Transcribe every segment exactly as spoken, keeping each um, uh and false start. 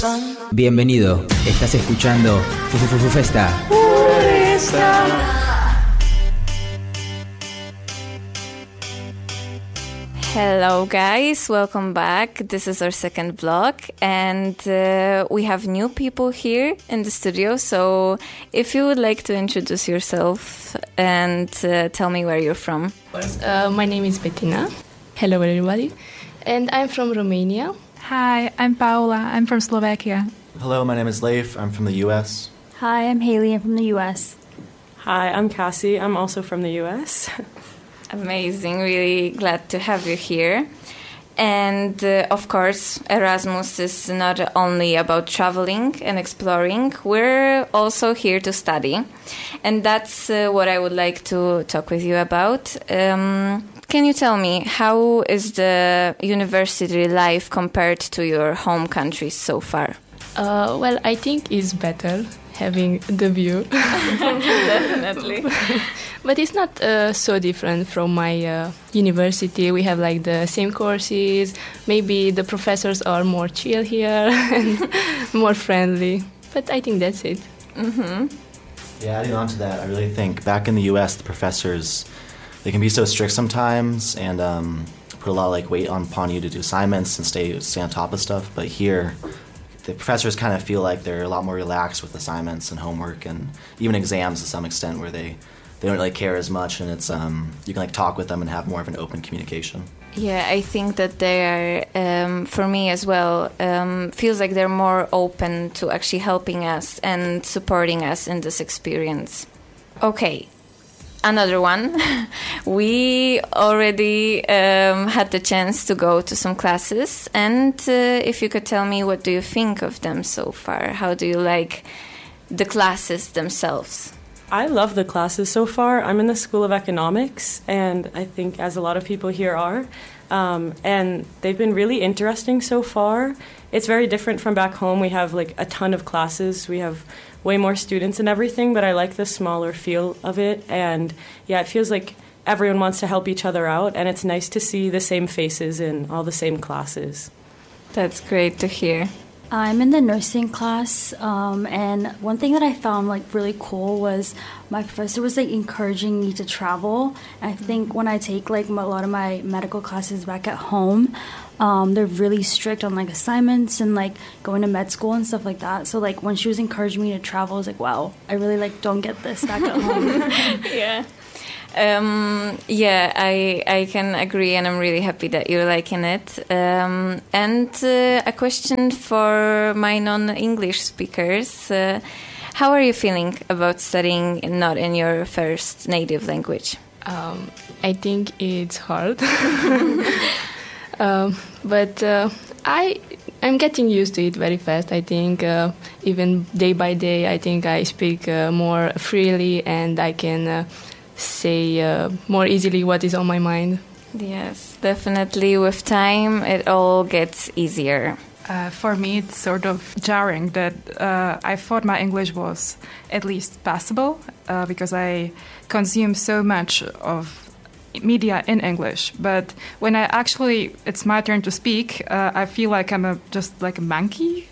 Bienvenido, estás escuchando Fufufufu Festa. Hello guys, welcome back. This is our second vlog and uh, we have new people here in the studio. So if you would like to introduce yourself and uh, tell me where you're from. Uh, my name is Bettina. Hello everybody. And I'm from Romania. Hi, I'm Paula. I'm from Slovakia. Hello, my name is Leif. I'm from the U S. Hi, I'm Haley. I'm from the U S. Hi, I'm Cassie. I'm also from the U S. Amazing, really glad to have you here. And uh, of course, Erasmus is not only about traveling and exploring, we're also here to study. And that's uh, what I would like to talk with you about. Um, can you tell me, how is the university life compared to your home countries so far? Uh, well, I think it's better having the view. Definitely. But it's not uh, so different from my uh, university. We have like the same courses. Maybe the professors are more chill here and more friendly. But I think that's it. Mm-hmm. Yeah, adding on to that, I really think back in the U S, the professors, they can be so strict sometimes and um, put a lot of like weight on, upon you to do assignments and stay, stay on top of stuff. But here, the professors kind of feel like they're a lot more relaxed with assignments and homework and even exams to some extent, where they, they don't really care as much, and it's um, you can like talk with them and have more of an open communication. Yeah, I think that they are, um, for me as well, um, feels like they're more open to actually helping us and supporting us in this experience. Okay. Another one. We already um, had the chance to go to some classes, and uh, if you could tell me, what do you think of them so far? How do you like the classes themselves? I love the classes so far. I'm in the School of Economics, and I think as a lot of people here are, um, and they've been really interesting so far. It's very different from back home. We have like a ton of classes. We have way more students and everything, but I like the smaller feel of it. And yeah, it feels like everyone wants to help each other out, and it's nice to see the same faces in all the same classes. That's great to hear. I'm in the nursing class, um, and one thing that I found like really cool was my professor was like encouraging me to travel. And I think when I take like a lot of my medical classes back at home, um, they're really strict on like assignments and like going to med school and stuff like that. So like when she was encouraging me to travel, I was like, wow, I really like don't get this back at home. Yeah. Um, yeah, I I can agree, and I'm really happy that you're liking it. Um, and uh, a question for my non-English speakers. Uh, how are you feeling about studying not in your first native language? Um, I think it's hard. um, but uh, I, I'm getting used to it very fast. I think uh, even day by day, I think I speak uh, more freely, and I can Uh, say uh, more easily what is on my mind. Yes, definitely. With time, it all gets easier. Uh, for me, it's sort of jarring that uh, I thought my English was at least passable uh, because I consume so much of media in English. But when I actually, it's my turn to speak, uh, I feel like I'm a, just like a monkey.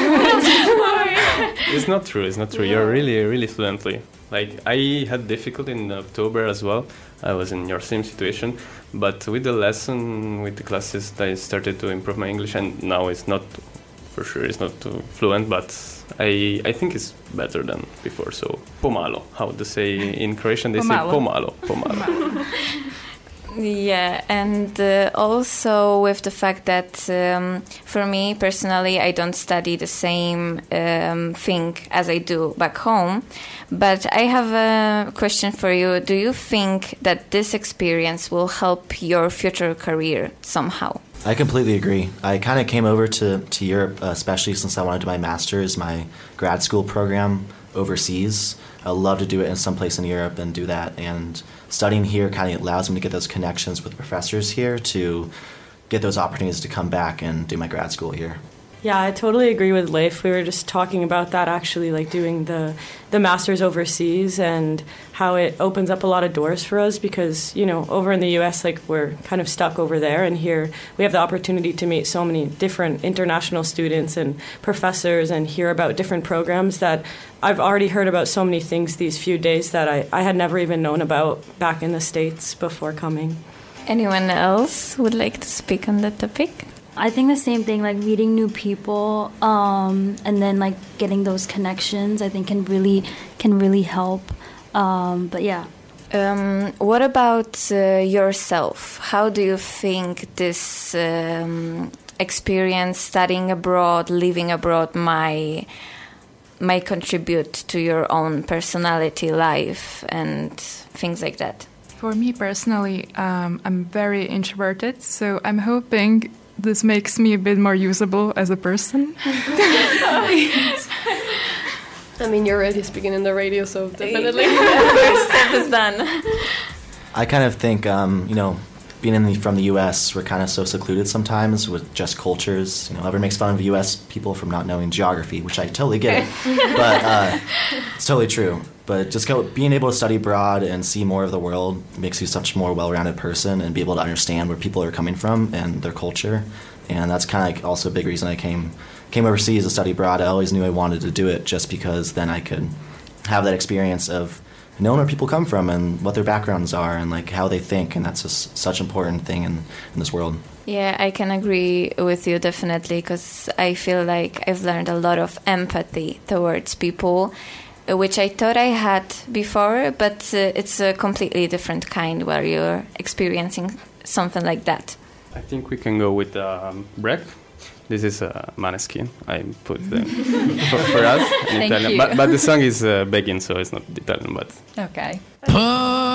It's not true. It's not true. You're really, really fluently. Like, I had difficulty in October as well. I was in your same situation. But with the lesson, with the classes, I started to improve my English. And now it's not, for sure, it's not too fluent, but I I think it's better than before. So, pomalo. How to say in Croatian? They Pomalo. say pomalo. Pomalo. Yeah, and uh, also with the fact that um, for me personally, I don't study the same um, thing as I do back home. But I have a question for you. Do you think that this experience will help your future career somehow? I completely agree. I kind of came over to, to Europe, uh, especially since I wanted to do my master's, my grad school program overseas. I would love to do it in some place in Europe and do that. And studying here kind of allows me to get those connections with professors here to get those opportunities to come back and do my grad school here. Yeah, I totally agree with Leif. We were just talking about that actually, like doing the the masters overseas and how it opens up a lot of doors for us because, you know, over in the U S, like we're kind of stuck over there, and here we have the opportunity to meet so many different international students and professors and hear about different programs that I've already heard about so many things these few days that I, I had never even known about back in the States before coming. Anyone else would like to speak on that topic? I think the same thing, like meeting new people, um, and then like getting those connections, I think can really can really help. Um, but yeah. Um, what about uh, yourself? How do you think this um, experience, studying abroad, living abroad, might might contribute to your own personality, life, and things like that? For me personally, um, I'm very introverted, so I'm hoping this makes me a bit more usable as a person. I mean, you're already speaking in the radio, so definitely. First step is done. I kind of think, um, you know, being in the, from the U S, we're kind of so secluded sometimes with just cultures. You know, everyone makes fun of U S people from not knowing geography, which I totally get it. But uh, it's totally true. But just go, being able to study abroad and see more of the world makes you such a more well-rounded person and be able to understand where people are coming from and their culture. And that's kind of like also a big reason I came came overseas to study abroad. I always knew I wanted to do it just because then I could have that experience of knowing where people come from and what their backgrounds are and like how they think. And that's just such an important thing in, in this world. Yeah, I can agree with you definitely, because I feel like I've learned a lot of empathy towards people, which I thought I had before, but uh, it's a completely different kind where you're experiencing something like that. I think we can go with um, break. This is uh, Maneskin. I put them for, for us in Thank Italian, you. but, but the song is uh, begging, so it's not Italian. But Okay.